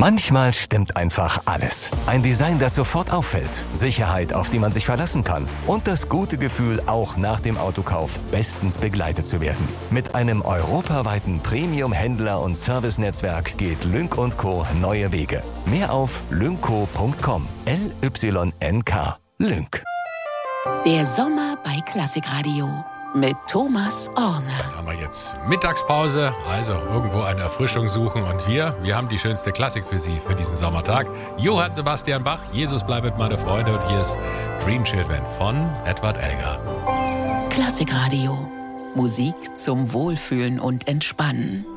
Manchmal stimmt einfach alles. Ein Design, das sofort auffällt, Sicherheit, auf die man sich verlassen kann und das gute Gefühl, auch nach dem Autokauf bestens begleitet zu werden. Mit einem europaweiten Premium-Händler- und Servicenetzwerk geht Lynk & Co. neue Wege. Mehr auf lynco.com. LYNK. Lynk. Der Sommer bei Klassikradio mit Thomas Orner. Dann haben wir jetzt Mittagspause, also irgendwo eine Erfrischung suchen. Und wir haben die schönste Klassik für Sie für diesen Sommertag. Johann Sebastian Bach, Jesus bleibt meine Freude. Und hier ist Dream Children von Edward Elgar. Klassikradio. Musik zum Wohlfühlen und Entspannen.